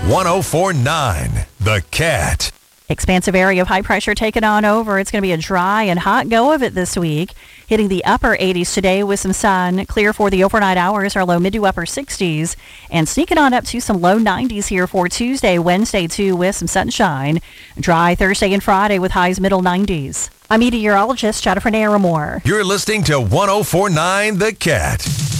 104.9 The Cat. Expansive area of high pressure taking on over. It's going to be a dry and hot go of it this week. Hitting the upper 80s today with some sun. Clear for the overnight hours, our low mid to upper 60s. And sneaking on up to some low 90s here for Tuesday, Wednesday too, with some sunshine. Dry Thursday and Friday with highs middle 90s. I'm meteorologist Jennifer Naramore. You're listening to 104.9 The Cat.